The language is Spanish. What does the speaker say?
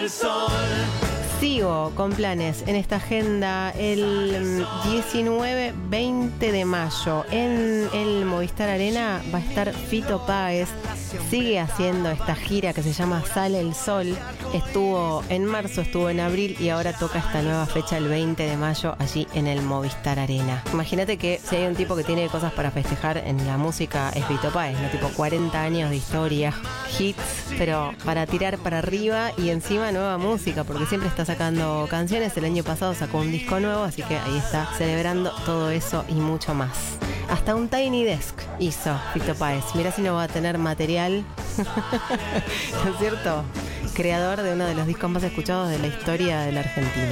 el sol. Sigo con planes en esta agenda. El 19-20 de mayo en el Movistar Arena va a estar Fito Páez. Sigue haciendo esta gira que se llama Sale el Sol. Estuvo en marzo, estuvo en abril y ahora toca esta nueva fecha el 20 de mayo allí en el Movistar Arena. Imagínate que si hay un tipo que tiene cosas para festejar en la música es Fito Páez, ¿no? Tipo 40 años de historia, hits, pero para tirar para arriba y encima nueva música, porque siempre está sacando canciones. El año pasado sacó un disco nuevo, así que ahí está celebrando todo eso y mucho más. Hasta un Tiny Desk hizo Fito Páez. Mirá si no va a tener material. ¿No es cierto? Creador de uno de los discos más escuchados de la historia de la Argentina.